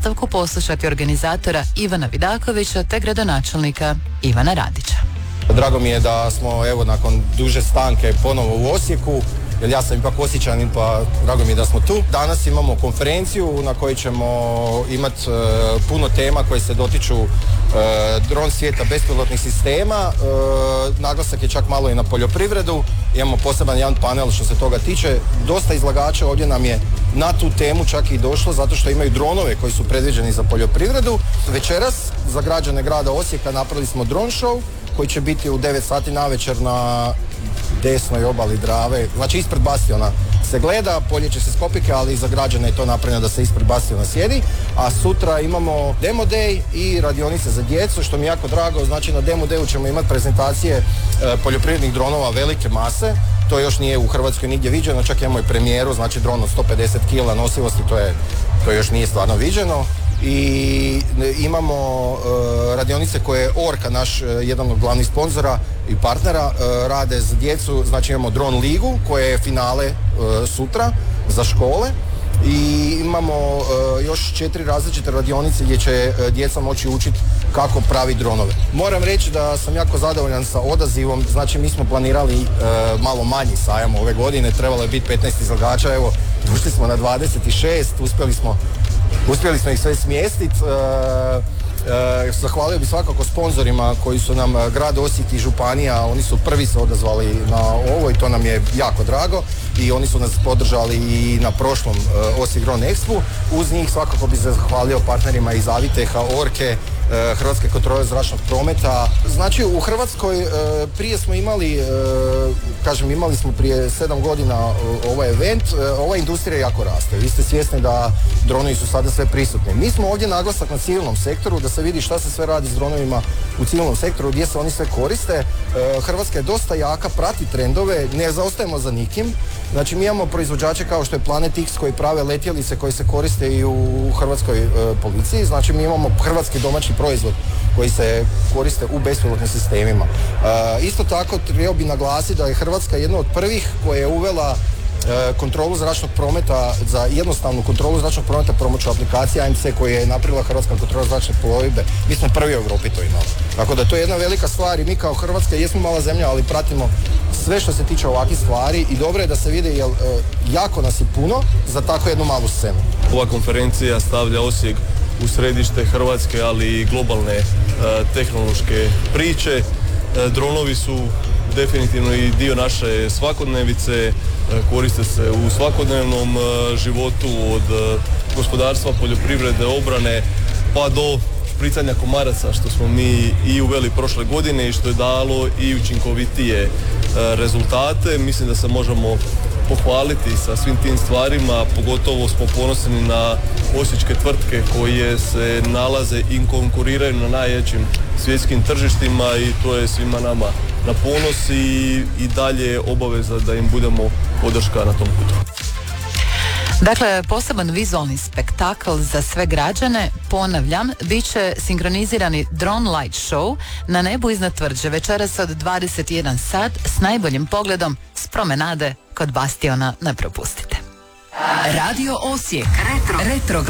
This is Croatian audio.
nastavku poslušati organizatora Ivana Vidakovića te gradonačelnika Ivana Radića. Drago mi je da smo evo nakon duže stanke ponovo u Osijeku, jer ja sam ipak Osječanin, pa drago mi je da smo tu. Danas imamo konferenciju na kojoj ćemo imati puno tema koje se dotiču dron svijeta bespilotnih sistema. Naglasak je čak malo i na poljoprivredu. Imamo poseban jedan panel što se toga tiče. Dosta izlagača ovdje nam je na tu temu čak i došlo, zato što imaju dronove koji su predviđeni za poljoprivredu. Večeras za građane grada Osijeka napravili smo dron show koji će biti u 9 sati navečer na desnoj obali Drave, znači ispred Bastiona se gleda, polje će se skopike, ali za građane je to napravljeno da se ispred Bastiona sjedi, a sutra imamo demo day i radionice za djecu, što mi je jako drago. Znači na demo dayu ćemo imati prezentacije poljoprivrednih dronova velike mase, to još nije u Hrvatskoj nigdje viđeno, čak imamo i premijeru, znači dron od 150 kg nosivosti, to još nije stvarno viđeno. I imamo radionice koje je Orka, naš jedan od glavnih sponzora i partnera, rade za djecu. Znači imamo Dron ligu koja je finale sutra za škole i imamo još 4 različite radionice gdje će djeca moći učiti kako pravi dronove. Moram reći da sam jako zadovoljan sa odazivom, znači mi smo planirali malo manji sajam ove godine, trebalo je biti 15 izlagača, evo došli smo na 26, uspjeli smo ih sve smjestiti. Zahvalio bih svakako sponzorima koji su nam grad Osijek i županija, oni su prvi se odazvali na ovo i to nam je jako drago i oni su nas podržali i na prošlom Osijek Drone Expu. Uz njih svakako bih se zahvalio partnerima iz Aviteha, Orke, Hrvatske kontrole zračnog prometa. Znači u Hrvatskoj prije smo imali, imali smo prije 7 godina ovaj event, ova industrija jako raste. Vi ste svjesni da dronovi su sada sve prisutni. Mi smo ovdje naglasak na civilnom sektoru, da se vidi šta se sve radi s dronovima u civilnom sektoru, gdje se oni sve koriste. Hrvatska je dosta jaka, prati trendove, ne zaostajemo za nikim. Znači mi imamo proizvođače kao što je Planet X koji prave letjelice koje se koriste i u hrvatskoj policiji. Znači mi imamo hrvatski domaći proizvod koji se koriste u bespilotnim sistemima. Isto tako trebao bi naglasiti da je Hrvatska jedna od prvih koja je uvela kontrolu zračnog prometa, za jednostavnu kontrolu zračnog prometa pomoću aplikacije AMC koju je napravila Hrvatska kontrola zračne plovidbe. Mi smo prvi u Europi to imali. Tako da to je jedna velika stvar i mi kao Hrvatska jesmo mala zemlja, ali pratimo sve što se tiče ovakvih stvari i dobro je da se vide, jer jako nas je puno za tako jednu malu scenu. Ova konferencija stavlja Osijek u središte Hrvatske, ali i globalne tehnološke priče. Dronovi su definitivno i dio naše svakodnevice, koriste se u svakodnevnom životu, od gospodarstva, poljoprivrede, obrane, pa do špricanja komaraca, što smo mi i uveli prošle godine i što je dalo i učinkovitije rezultate. Mislim da se možemo pohvaliti sa svim tim stvarima, pogotovo smo ponosni na osječke tvrtke koje se nalaze i konkuriraju na najvećim svjetskim tržištima i to je svima nama na ponos i dalje obaveza da im budemo podrška na tom putu. Dakle, poseban vizualni spektakl za sve građane, ponavljam, bit će sinkronizirani drone light show na nebu iznad tvrđe večeras od 21 sat s najboljim pogledom s promenade kod Bastiona. Ne propustite. Radio Osijek. Retro.